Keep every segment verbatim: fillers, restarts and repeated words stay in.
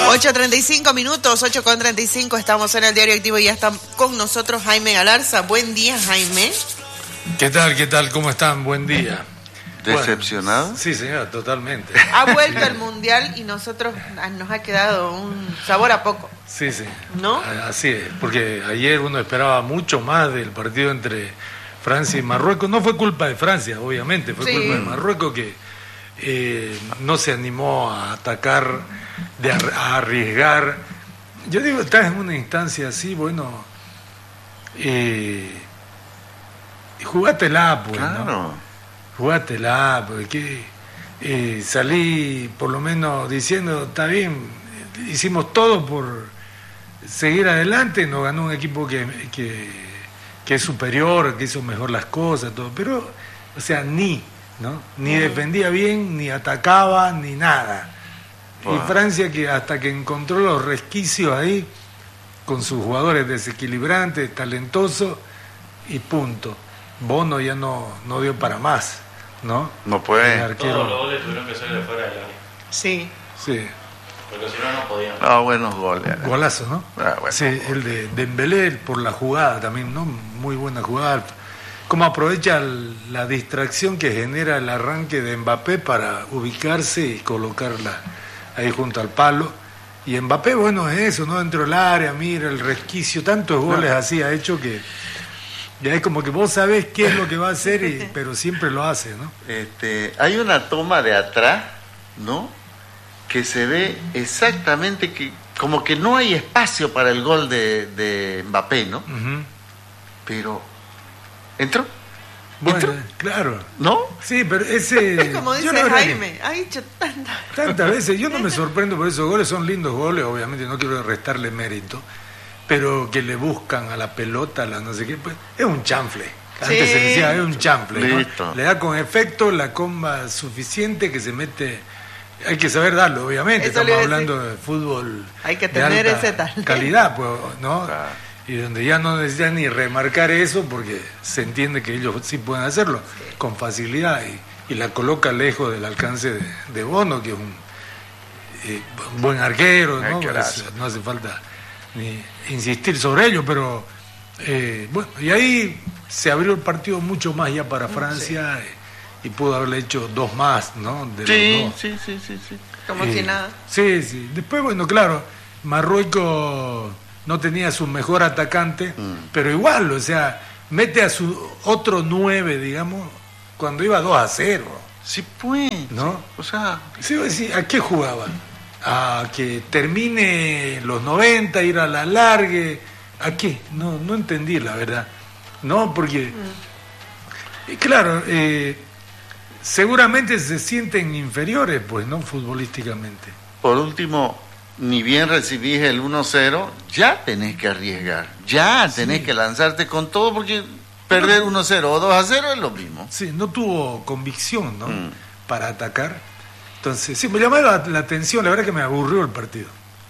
ocho treinta y cinco minutos, ocho con treinta y cinco, estamos en el Diario Activo y ya está con nosotros Jaime Galarza. Buen día, Jaime. ¿Qué tal, qué tal? ¿Cómo están? Buen día. ¿Decepcionado? Bueno, sí, señor, totalmente. Ha vuelto el Mundial y nosotros nos ha quedado un sabor a poco. Sí, sí. ¿No? Así es, porque ayer uno esperaba mucho más del partido entre Francia y Marruecos. No fue culpa de Francia, obviamente, fue sí. culpa de Marruecos que eh, no se animó a atacar, de ar- a arriesgar. Yo digo, estás en una instancia así, bueno, eh, jugátela, pues, claro. ¿no? Jugátela, porque eh, salí por lo menos diciendo, está bien, hicimos todo por seguir adelante, nos ganó un equipo que, que, que es superior, que hizo mejor las cosas, todo, pero, o sea, ni, ¿no? Ni uh-huh. defendía bien, ni atacaba, ni nada. Uh-huh. Y Francia, que hasta que encontró los resquicios ahí, con sus jugadores desequilibrantes, talentosos, y punto. Bono ya no, no dio para más, ¿no? No puede. Todos los goles tuvieron que ser de fuera del área. Sí. Sí. Porque si no, no podían. Ah, buenos goles. Golazo, ¿no? Ah, bueno. Sí, el de Dembélé por la jugada también, ¿no? Muy buena jugada. Cómo aprovecha el, la distracción que genera el arranque de Mbappé para ubicarse y colocarla ahí junto al palo. Y Mbappé, bueno, es eso, ¿no? Dentro del área, mira el resquicio, tantos goles no. así ha hecho que... Ya es como que vos sabés qué es lo que va a hacer, y, pero siempre lo hace, ¿no? Este, hay una toma de atrás, ¿no? Que se ve exactamente que como que no hay espacio para el gol de, de Mbappé, ¿no? Uh-huh. Pero ¿entró? Bueno, ¿entró? Claro. ¿No? Sí, pero ese... Como dice Jaime, ha dicho tantas tantas veces. Yo no me sorprendo por esos goles, son lindos goles, obviamente no quiero restarle mérito, pero que le buscan a la pelota, la no sé qué, pues es un chanfle. Antes sí. se decía, es un chanfle, ¿no? Le da con efecto la comba suficiente que se mete. Hay que saber darlo, obviamente. Eso estamos hablando de fútbol. Hay que tener de alta ese talento. Calidad, pues, ¿no? Claro. Y donde ya no necesitan ni remarcar eso porque se entiende que ellos sí pueden hacerlo sí. con facilidad y, y la coloca lejos del alcance de, de Bono, que es un, eh, un buen arquero, ¿no? Es, no hace falta ni insistir sobre ello, pero eh, bueno, y ahí se abrió el partido mucho más ya para Francia sí. y, y pudo haberle hecho dos más, ¿no? De sí, los dos. sí, sí, sí, sí. Como eh, si nada. Sí, sí. Después, bueno, claro, Marruecos no tenía su mejor atacante, mm. pero igual, o sea, mete a su otro nueve, digamos, cuando iba dos a cero. Sí, pues. ¿No? Sí, o sea. Sí, sí, ¿a qué jugaban? A que termine los noventa, ir a la largue, ¿a qué? No, no entendí la verdad, no, porque mm. claro, eh, seguramente se sienten inferiores, pues, ¿no? Futbolísticamente. Por último, ni bien recibís el uno cero, ya tenés que arriesgar, ya tenés sí. que lanzarte con todo, porque perder uno cero o dos a cero es lo mismo. Sí, no tuvo convicción, ¿no? Mm. Para atacar. Entonces, sí, me llamó la, la atención, la verdad que me aburrió el partido,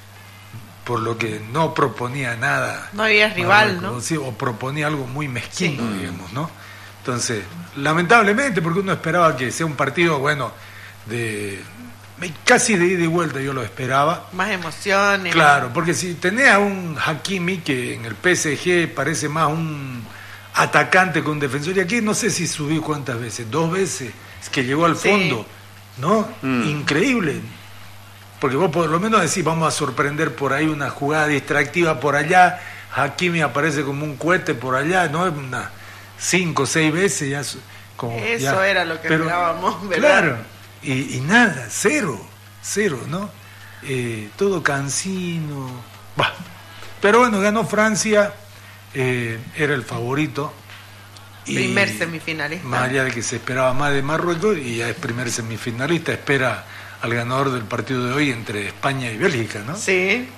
por lo que no proponía nada. No había rival, ¿no? ¿no? Sí, o proponía algo muy mezquino, sí. digamos, ¿no? Entonces, lamentablemente, porque uno esperaba que sea un partido, bueno, de casi de ida y vuelta, yo lo esperaba. Más emociones. Claro, porque si tenés a un Hakimi que en el P S G parece más un atacante que un defensor, y aquí no sé si subió cuántas veces, dos veces, es que llegó al fondo. Sí. ¿No? Mm. Increíble. Porque vos por lo menos decís, vamos a sorprender por ahí una jugada distractiva por allá, Hakimi aparece como un cohete por allá, ¿no? Una, cinco o seis veces ya. Como, Eso ya. era lo que Pero, esperábamos, ¿verdad? Claro, y, y nada, cero, cero, ¿no? Eh, todo cansino. Bah. Pero bueno, ganó Francia, eh, era el favorito. Primer semifinalista. Más allá de que se esperaba más de Marruecos, y ya es primer semifinalista, espera al ganador del partido de hoy entre España y Bélgica, ¿no? Sí.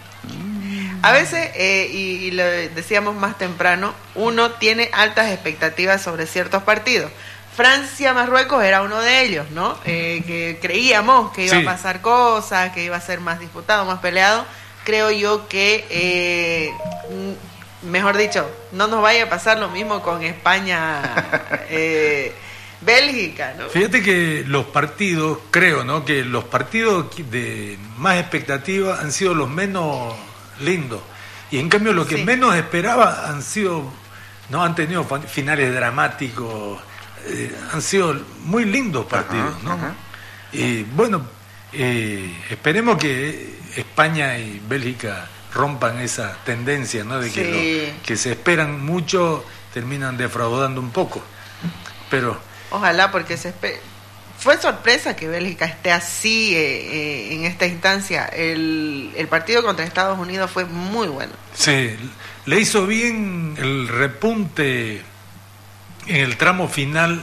A veces, eh, y, y lo decíamos más temprano, uno tiene altas expectativas sobre ciertos partidos. Francia-Marruecos era uno de ellos, ¿no? Eh, que creíamos que iba sí. a pasar cosas, que iba a ser más disputado, más peleado. Creo yo que... Eh, mejor dicho, no nos vaya a pasar lo mismo con España, eh, Bélgica, ¿no? Fíjate que los partidos, creo, ¿no? Que los partidos de más expectativa han sido los menos lindos. Y en cambio los que Sí. menos esperaba han sido, no han tenido fa- finales dramáticos, eh, han sido muy lindos partidos, Ajá, ¿no? ajá. Y bueno, eh, esperemos que España y Bélgica rompan esa tendencia, ¿no? De que, Sí. lo- que se esperan mucho, terminan defraudando un poco. Pero Ojalá, porque se espe- fue sorpresa que Bélgica esté así eh, eh, en esta instancia. El, el partido contra Estados Unidos fue muy bueno. sí, le hizo bien el repunte en el tramo final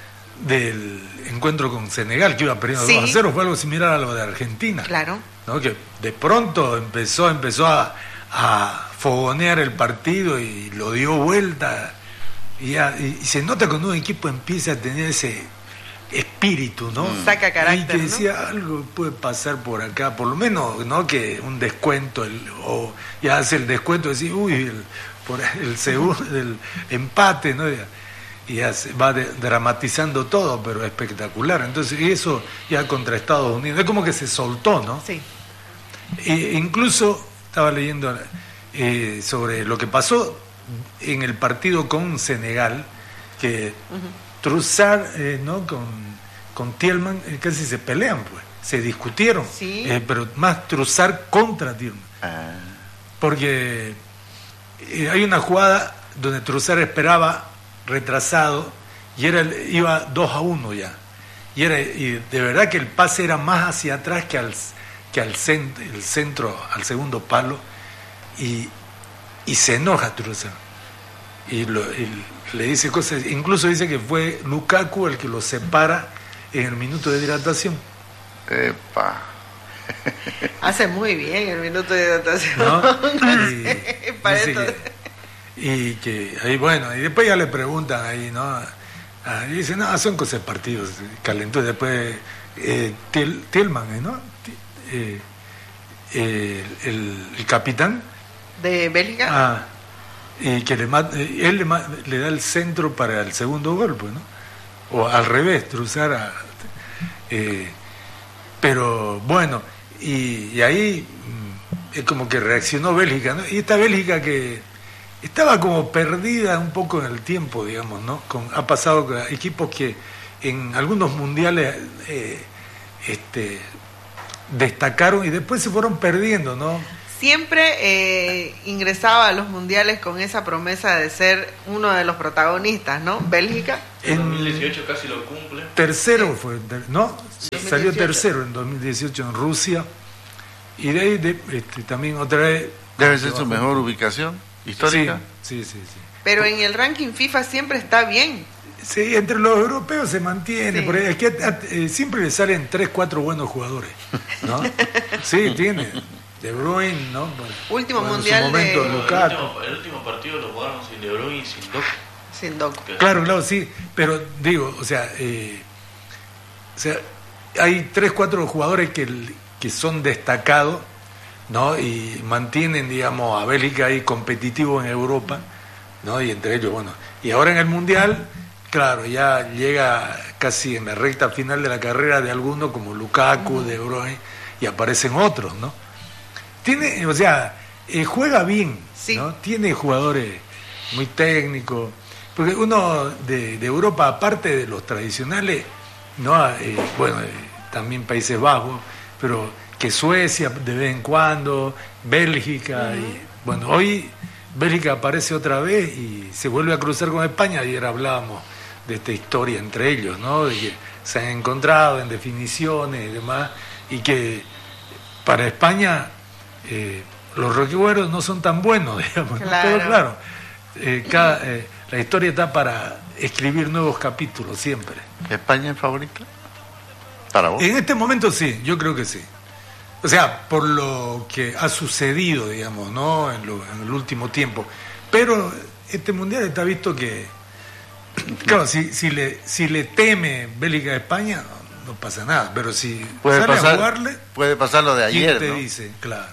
del encuentro con Senegal, que iba perdiendo Sí. dos a cero, fue algo similar a lo de Argentina, Claro. ¿no? Que de pronto empezó, empezó a, a fogonear el partido y lo dio vuelta. Y, ya- y- y se nota cuando un equipo empieza a tener ese espíritu, ¿no? Saca carácter, Y que ¿no? decía, algo puede pasar por acá, por lo menos, ¿no? Que un descuento, el, o ya hace el descuento, decir, uy, el, por el segundo, el empate, ¿no? Ya- y ya se va de- dramatizando todo, pero espectacular. Entonces, y eso ya contra Estados Unidos, es como que se soltó, ¿no? Sí. E incluso estaba leyendo eh, sobre lo que pasó en el partido con Senegal, que Troussard, eh, ¿no? con, con Thielman eh, casi se pelean, pues, se discutieron, Sí. eh, pero más Troussard contra Thielman, Ah, porque eh, hay una jugada donde Troussard esperaba retrasado y era el- iba dos a uno ya, y era y de verdad que el pase era más hacia atrás que al que al centro, el centro al segundo palo, y, y se enoja Troussard y, lo, y le dice cosas, incluso dice que fue Lukaku el que lo separa en el minuto de dilatación, epa. Hace muy bien el minuto de hidratación. ¿no? Y, Para dice esto. que, y que ahí bueno, y después ya le preguntan ahí, ¿no? Ah, y dice, no, son cosas de partidos, calentó. Después eh, Thiel- Thielman, ¿eh, ¿no? Ti- eh, eh, el, el capitán, De Bélgica. ah, y que le ma- eh, él le, ma- le da el centro para el segundo gol, pues, ¿no? O al revés, Troussard a- eh, pero bueno, y, y ahí mm, es como que reaccionó Bélgica, ¿no? Y esta Bélgica que estaba como perdida un poco en el tiempo, digamos, ¿no? Con, ha pasado con equipos que en algunos mundiales eh, este, destacaron y después se fueron perdiendo, ¿no? Siempre eh, ingresaba a los mundiales con esa promesa de ser uno de los protagonistas, ¿no? Bélgica. En En dos mil dieciocho casi lo cumple. tercero fue, ¿no? Sí. Salió dos mil dieciocho. tercero en dos mil dieciocho en Rusia y de ahí de, este, también otra vez... Debe ser su mejor ubicación histórica. Sí, sí, sí, sí. Pero en el ranking FIFA siempre está bien. Sí, entre los europeos se mantiene, Sí. por ahí, es que a- eh, siempre le salen tres, cuatro buenos jugadores, ¿no? Sí, tiene. De Bruyne, ¿no? Bueno, Último bueno, en su mundial momento, de- El Lukaku. último, el último partido lo jugaron sin De Bruyne y sin Doku. Sin Doku. Claro, claro, sí, pero digo, o sea, eh, o sea, hay tres, cuatro jugadores que, que son destacados, ¿no? Y mantienen, digamos, a Bélgica ahí competitivo en Europa, ¿no? Y entre ellos, bueno, y ahora en el Mundial, claro, ya llega casi en la recta final de la carrera de algunos como Lukaku, De Bruyne, y aparecen otros, ¿no? Tiene, o sea, eh, juega bien, Sí. ¿no? Tiene jugadores muy técnicos, porque uno de, de Europa, aparte de los tradicionales, ¿no? Eh, bueno, eh, también Países Bajos, pero que Suecia de vez en cuando, Bélgica, y bueno, hoy Bélgica aparece otra vez y se vuelve a cruzar con España. Ayer hablábamos de esta historia entre ellos, ¿no? De que se han encontrado en definiciones y demás, y que para España eh, los recuerdos no son tan buenos, digamos, ¿no? Claro. Pero claro, eh, cada, eh, la historia está para escribir nuevos capítulos siempre. ¿España es favorita? Para vos. En este momento sí, yo creo que sí. O sea, por lo que ha sucedido, digamos, ¿no? En, lo, en el último tiempo. Pero este mundial está visto que, claro, si, si, le, si le teme Bélgica a España, no, no pasa nada. Pero si Puede sale a pasar, jugarle, puede pasar lo de ¿quién ayer, te ¿no? dice? Claro.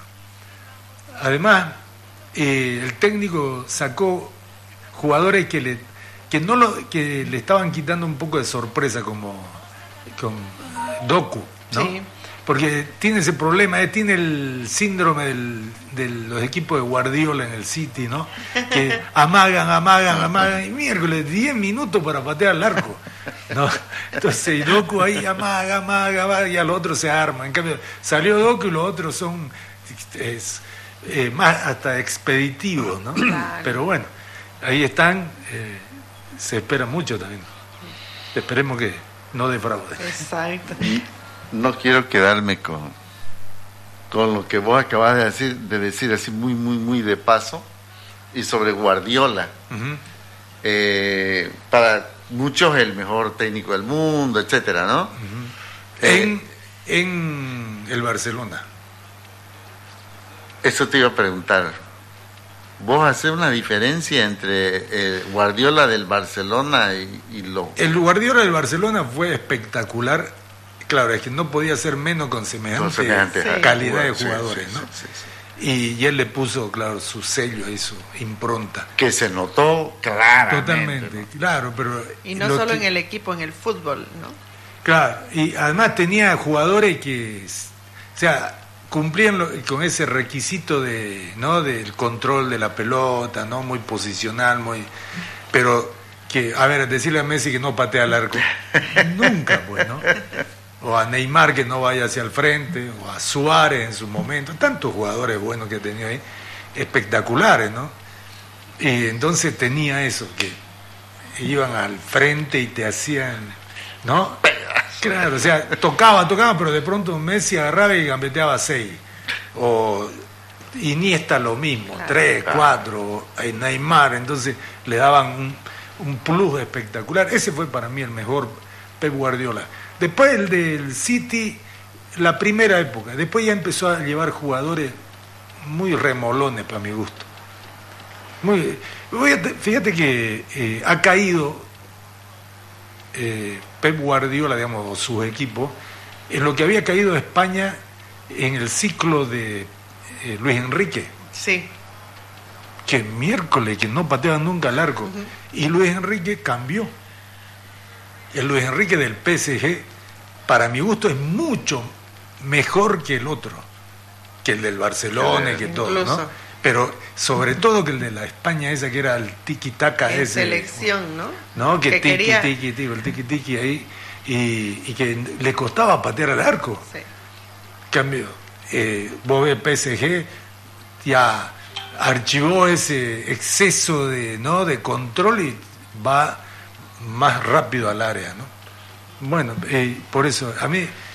Además, eh, el técnico sacó jugadores que le que no lo que le estaban quitando un poco de sorpresa como con Doku, ¿no? Sí. Porque tiene ese problema, eh, tiene el síndrome del, de los equipos de Guardiola en el City, ¿no? Que amagan, amagan, amagan, y miércoles, diez minutos para patear al arco, ¿no? Entonces, Doku ahí amaga, amaga, amaga, y al otro se arma. En cambio, salió Doku y los otros son es, eh, más hasta expeditivos, ¿no? Claro. Pero bueno, ahí están, eh, se espera mucho también. Esperemos que no defraude. Exacto. No quiero quedarme con, con lo que vos acabas de decir, de decir así muy, muy, muy de paso, y sobre Guardiola. Uh-huh. Eh, para muchos el mejor técnico del mundo, etcétera, ¿no? Uh-huh. Eh, En, en el Barcelona. Eso te iba a preguntar. ¿Vos haces una diferencia entre eh, Guardiola del Barcelona y, y lo... El Guardiola del Barcelona fue espectacular. Claro, es que no podía ser menos con semejante, con semejante Sí. calidad de sí, jugadores, sí, ¿no? sí, sí, sí. Y, y él le puso, claro, su sello y su impronta. Que se notó claramente. Totalmente, ¿no? claro, pero... Y no lo solo que- en el equipo, en el fútbol, ¿no? Claro, y además tenía jugadores que, o sea, cumplían lo- con ese requisito de, ¿no? Del control de la pelota, ¿no? Muy posicional, muy... Pero que, a ver, decirle a Messi que no patea al arco, nunca, pues, ¿no? O a Neymar que no vaya hacia el frente, o a Suárez en su momento, tantos jugadores buenos que ha tenido ahí, espectaculares, ¿no? Y entonces tenía eso, que iban al frente y te hacían, ¿no? Claro, o sea, tocaba, tocaba, pero de pronto Messi agarraba y gambeteaba seis. O Iniesta lo mismo, Claro. tres, cuatro, o Neymar, entonces le daban un, un plus espectacular. Ese fue para mí el mejor Pep Guardiola. Después el del City, la primera época, después ya empezó a llevar jugadores muy remolones para mi gusto. Muy, fíjate, fíjate que eh, ha caído eh, Pep Guardiola, digamos, o sus equipos, en lo que había caído España en el ciclo de eh, Luis Enrique, Sí. que miércoles, que no pateaba nunca al arco. Ujú. Y Luis Enrique cambió. El Luis Enrique del P S G, para mi gusto, es mucho mejor que el otro, que el del Barcelona y que todo, Incluso. ¿no? Pero sobre todo que el de la España esa que era el tiki-taka En ese. selección, ¿no? ¿No? Que, Que tiki, quería- tiki, tiki, el tiki, tiki ahí, y, y que le costaba patear al arco. Sí. Cambio, eh, vos ves P S G, ya archivó ese exceso de, ¿no? de control y va más rápido al área, ¿no? Bueno, eh, por eso, a mí